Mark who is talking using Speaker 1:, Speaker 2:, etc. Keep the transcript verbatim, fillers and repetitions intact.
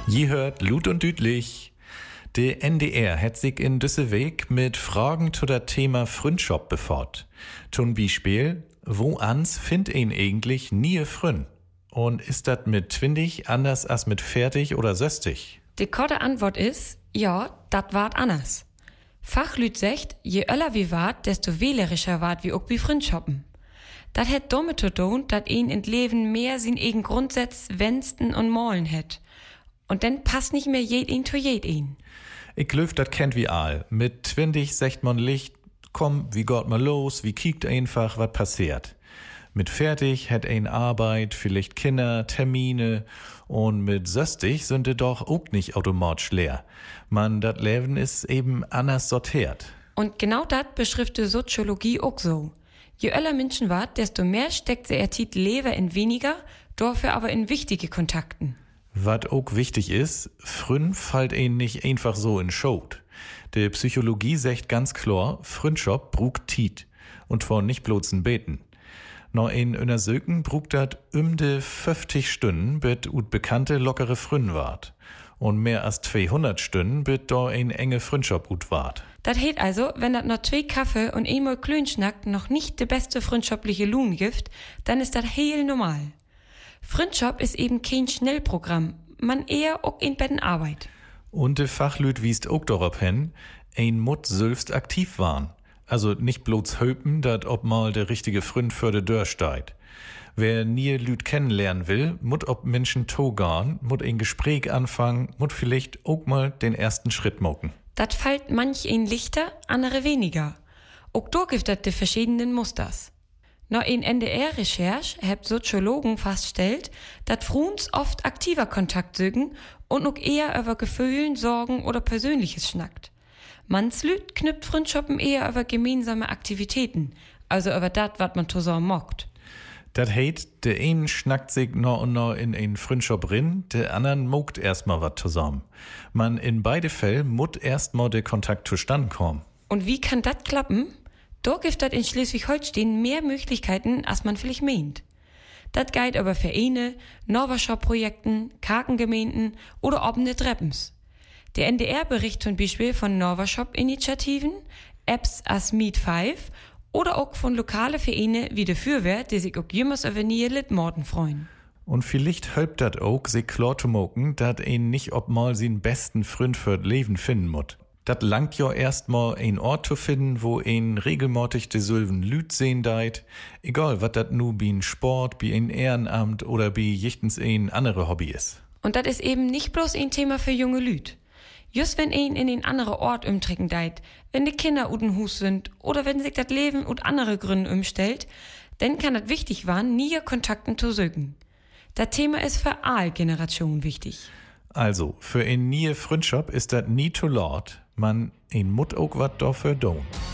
Speaker 1: Je hört Lut und Düdlich. Der N D R hat sich in düsse Weg mit Fragen zu der Thema Freundschaft befasst. Zum Beispiel, wo ans find ihn eigentlich nie Frön? Und ist das mit zwanzig anders als mit vierzig oder sechzig?
Speaker 2: Die korte Antwort ist, ja, dat wart anders. Fachlüt sagt, je öller wie wart, desto wählerischer wart wie auch wie Freundschappen. Dat het damit zu tun, dat ihn in Leben mehr sin eigen Grundsatz wennsten und malen het. Und dann passt nicht mehr jed ihn zu jed ihn.
Speaker 1: Ich glöf, dat kennt wie all. Mit zwanzig sagt man Licht, komm, wie geht mal los, wie kiekt einfach, wat passiert. Mit fertig hat ein Arbeit, vielleicht Kinder, Termine und mit sechzig sind die doch auch nicht automatisch leer. Man, dat Leben ist eben anders sortiert.
Speaker 2: Und genau dat beschreibt die Soziologie auch so. Je öller Menschen wart, desto mehr steckt sie ertit Leber in weniger, dafür aber in wichtige Kontakten.
Speaker 1: Was auch wichtig ist, Frün fällt ihn nicht einfach so in Schot. Die Psychologie sagt ganz klar, Freundschaft brugt Tiet. Und zwar nicht bloß ein Beten. Noch in einer Söken brugt dat um de fünfzig Stunden, bit ut bekannte lockere Frün wart. Und mehr als zweihundert Stunden bit da ein enge Freundschaft ut wart.
Speaker 2: Dat heet also, wenn dat noch zwei Kaffee und einmal Klönschnack noch nicht de beste freundschaftliche Lohn gibt, dann ist dat heel normal. Freundschaft ist eben kein Schnellprogramm, man eher auch in Betten Arbeit.
Speaker 1: Und de Fachlüt wiest auch darauf hin, ein Mut selbst aktiv waren. Also nicht bloß höpen, dat ob mal der richtige Freund für de Dörr steigt. Wer nie Lüt kennenlernen will, mut ob Menschen togan, mut ein Gespräch anfangen, mut vielleicht auch mal den ersten Schritt mocken.
Speaker 2: Dat fällt manch ein lichter, andere weniger. Auch da gibt dat de verschiedenen Musters. Noch in N D R-Recherche hat Soziologen festgestellt, dass Fruns oft aktiver Kontakt sögen und noch eher über Gefühlen, Sorgen oder Persönliches schnackt. Manslüt knüpft Freundschaften eher über gemeinsame Aktivitäten, also über dat, wat man zusammen mockt.
Speaker 1: Dat heit, der einen schnackt sich noch und noch in ein Freundschaft rin, der anderen mogt erstmal wat zusammen. Man in beide Fällen mut erstmal der Kontakt zustande kommen.
Speaker 2: Und wie kann dat klappen? Da gibt das in Schleswig-Holstein mehr Möglichkeiten, als man vielleicht meint. Das geht über Vereine, Norwershop-Projekten, Kakengemeinden oder offene Treppens. Der N D R berichtet zum Beispiel von Norwershop-Initiativen, Apps as Meet fünf oder auch von lokalen Vereine wie der Fürwehr, die sich auch jümmers über nie Litmorden freuen.
Speaker 1: Und vielleicht hilft das auch, sich klar zu machen, dass ein nicht obmal seinen besten Freund für das Leben finden muss. Dat langt ja erstmal ein Ort zu finden, wo ein regelmäßig de Sylven Lüt sehen deit. Egal, wat dat nu bi ein Sport, bi ein Ehrenamt oder bi jichtens ein andere Hobby ist.
Speaker 2: Und dat ist eben nicht bloß ein Thema für junge Lüt. Just wenn ein in ein andere Ort umtrecken deit, wenn die Kinder uten Hus sind oder wenn sich dat Leben ut andere Gründe umstellt, dann kann dat wichtig waren, nie Kontakten zu sögen. Dat Thema ist für alle Generationen wichtig.
Speaker 1: Also, für ein nie Freundschaft ist dat nie zu laut. Man, ein mut auch wat dafür tun.